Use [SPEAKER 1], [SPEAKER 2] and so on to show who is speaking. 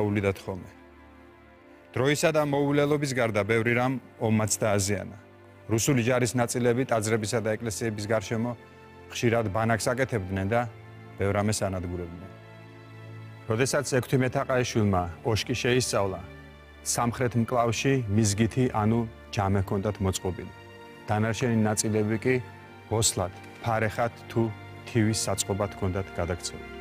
[SPEAKER 1] დაუვლიდათ ხოლმე. დროისა და მოულელობის გარდა ბევრი რამ ომმაც დააზიანა. რუსული ჯარის ნაწილები ტაძრებისა და ეკლესიების გარშემო ხშირად ბანაკს აკეთებდნენ და ბევრ რამეს ანადგურებდნენ. როდესაც 16 თაყაიშვილმა ოშკი შეისწავლა, სამხრეთ მკლავში მიზგითი ანუ ჯამე ჰქონდათ მოწყობილი. დანარჩენი ნაწილები კი ოსლად, ფარეხად თუ თივის საწყობად ჰქონდათ გადაქცეული.